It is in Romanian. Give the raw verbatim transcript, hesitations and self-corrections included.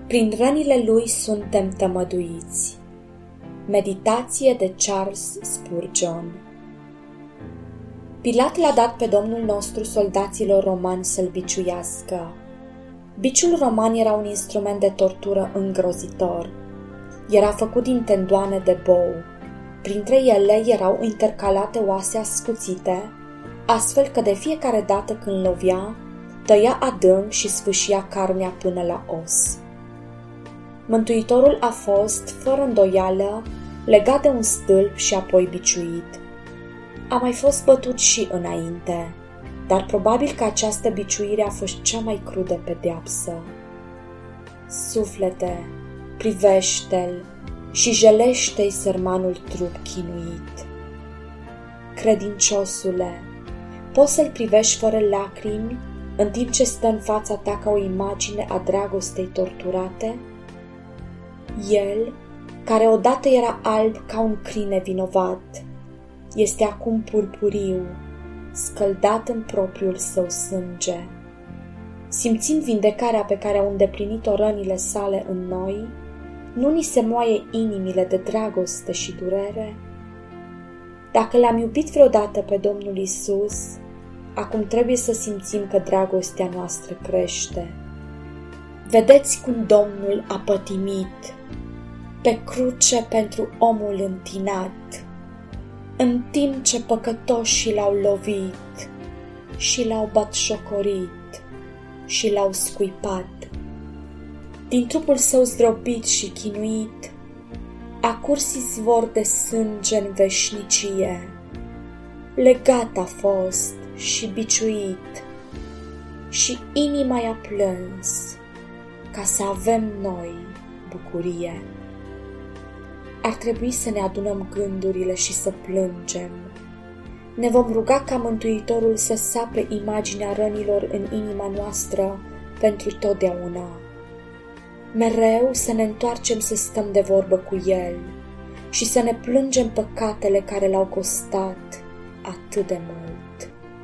Prin rănile lui suntem tămăduiți. Meditație de Charles Spurgeon. Pilat l-a dat pe Domnul nostru soldaților romani să-l biciuiască. Biciul roman era un instrument de tortură îngrozitor. Era făcut din tendoane de bou. Printre ele erau intercalate oase ascuțite, astfel că de fiecare dată când lovea, tăia adânc și sfâșia carnea până la os. Mântuitorul a fost, fără îndoială, legat de un stâlp și apoi biciuit. A mai fost bătut și înainte, dar probabil că această biciuire a fost cea mai crudă pedeapsă. Suflete, privește-l și jelește-i sărmanul trup chinuit. Credinciosule, poți să-l privești fără lacrimi în timp ce stă în fața ta ca o imagine a dragostei torturate? El, care odată era alb ca un crin nevinovat, este acum purpuriu, scăldat în propriul său sânge. Simțind vindecarea pe care au îndeplinit-o rănile sale în noi, nu ni se moaie inimile de dragoste și durere? Dacă l-am iubit vreodată pe Domnul Iisus, acum trebuie să simțim că dragostea noastră crește. Vedeți cum Domnul a pătimit pe cruce pentru omul întinat, în timp ce păcătoșii l-au lovit și l-au batjocorit și l-au scuipat. Din trupul său zdrobit și chinuit a curs izvor de sânge în veșnicie. Legat a fost și biciuit și inima i-a plâns ca să avem noi bucurie. Ar trebui să ne adunăm gândurile și să plângem. Ne vom ruga ca Mântuitorul să sape imaginea rănilor în inima noastră pentru totdeauna. Mereu să ne întoarcem să stăm de vorbă cu El și să ne plângem păcatele care l-au costat atât de mult.